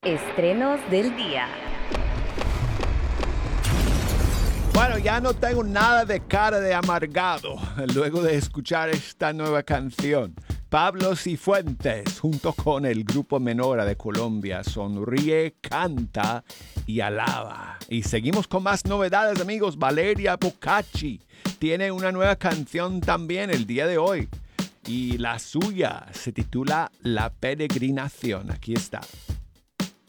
Estrenos del día. Bueno, ya no tengo nada de cara de amargado luego de escuchar esta nueva canción. Pablo Cifuentes, junto con el Grupo Menora de Colombia, sonríe, canta y alaba. Y seguimos con más novedades, amigos. Valeria Bocacci tiene una nueva canción también el día de hoy. Y la suya se titula La Peregrinación. Aquí está.